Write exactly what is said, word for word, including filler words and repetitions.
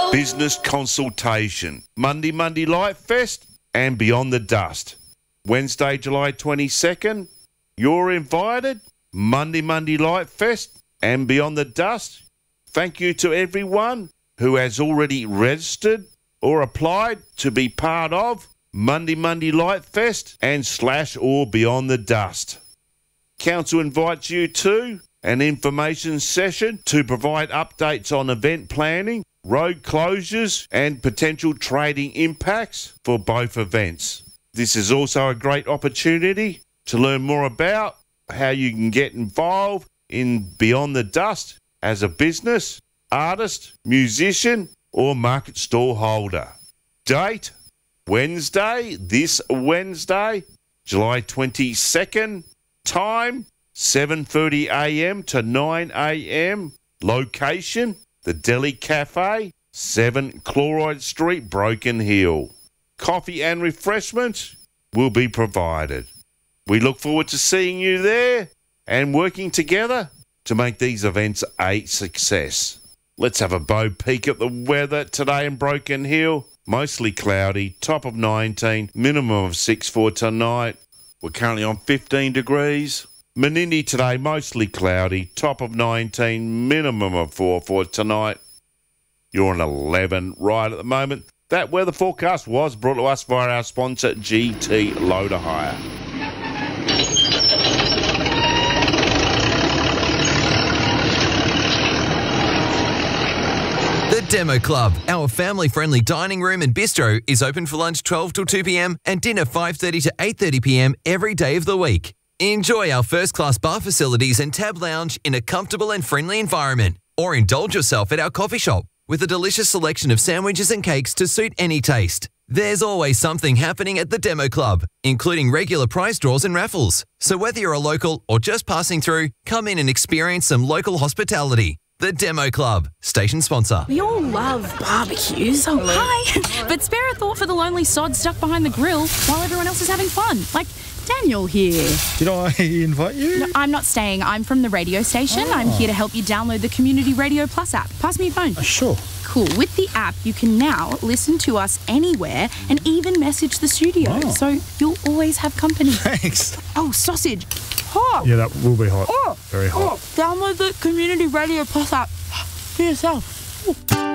Business consultation. Monday, Monday Light Fest and Beyond the Dust. Wednesday, July twenty-second, you're invited. Monday, Monday Light Fest and Beyond the Dust. Thank you to everyone who has already registered or applied to be part of Monday, Monday Light Fest and slash or Beyond the Dust. Council invites you to an information session to provide updates on event planning, road closures and potential trading impacts for both events. This is also a great opportunity to learn more about how you can get involved in Beyond the Dust as a business, artist, musician or market stall holder. Date, Wednesday, this Wednesday, July twenty-second. Time, seven thirty a m to nine a m. Location, the Deli Cafe, seven Chloride Street, Broken Hill. Coffee and refreshments will be provided. We look forward to seeing you there and working together to make these events a success. Let's have a bow peek at the weather today in Broken Hill. Mostly cloudy, top of nineteen, minimum of six for tonight. We're currently on fifteen degrees. Menindee today, mostly cloudy, top of nineteen, minimum of four for tonight. You're on eleven right at the moment. That weather forecast was brought to us via our sponsor, G T Loader Hire. The Demo Club, our family-friendly dining room and bistro, is open for lunch twelve till two p m and dinner five thirty to eight thirty p m every day of the week. Enjoy our first-class bar facilities and tab lounge in a comfortable and friendly environment, or indulge yourself at our coffee shop with a delicious selection of sandwiches and cakes to suit any taste. There's always something happening at the Demo Club, including regular prize draws and raffles. So whether you're a local or just passing through, come in and experience some local hospitality. The Demo Club, station sponsor. We all love barbecues. Oh, hi. But spare a thought for the lonely sod stuck behind the grill while everyone else is having fun. Like Daniel here. Did I invite you? No, I'm not staying. I'm from the radio station. Oh. I'm here to help you download the Community Radio Plus app. Pass me your phone. Uh, sure. Cool. With the app, you can now listen to us anywhere and even message the studio. Oh. So you'll always have company. Thanks. Oh, sausage. Hot. Yeah, that will be hot. Oh. Very hot. Oh. Download the Community Radio Plus app for yourself. Ooh.